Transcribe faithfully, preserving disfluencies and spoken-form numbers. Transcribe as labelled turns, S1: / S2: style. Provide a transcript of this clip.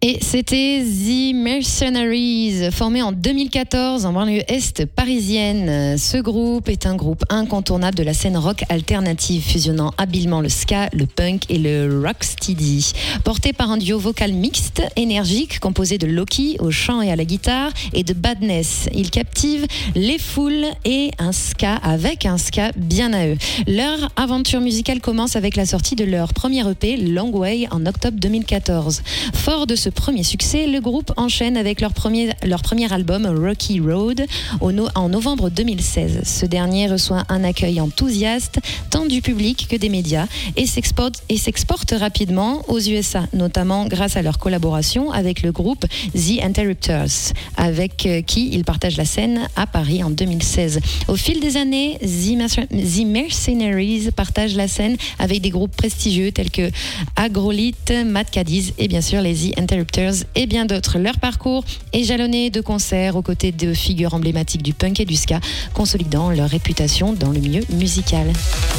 S1: Et c'était The Mercenaries, formé en deux mille quatorze en banlieue est parisienne. Ce groupe est un groupe incontournable de la scène rock alternative, fusionnant habilement le ska, le punk et le rocksteady. Porté par un duo vocal mixte, énergique, composé de Loki au chant et à la guitare et de Badness. Ils captivent les foules et un ska avec un ska bien à eux. Leur aventure musicale commence avec la sortie de leur premier E P, Long Way, en octobre deux mille quatorze. Fort de ce premier succès, le groupe enchaîne avec leur premier, leur premier album Rocky Road au no, en novembre deux mille seize. Ce dernier reçoit un accueil enthousiaste tant du public que des médias et s'exporte, et s'exporte rapidement aux U S A, notamment grâce à leur collaboration avec le groupe The Interrupters, avec qui ils partagent la scène à Paris en deux mille seize. Au fil des années, The Mercenaries partagent la scène avec des groupes prestigieux tels que Agrolite, Mad Cadiz et bien sûr les The Interrupters et bien d'autres. Leur parcours est jalonné de concerts aux côtés de figures emblématiques du punk et du ska, consolidant leur réputation dans le milieu musical.